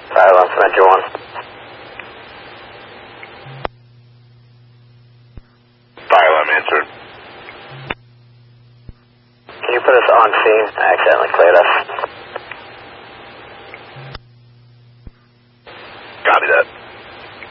Silence, Metro 1. Silent, answered. Can you put us on scene? I accidentally cleared us.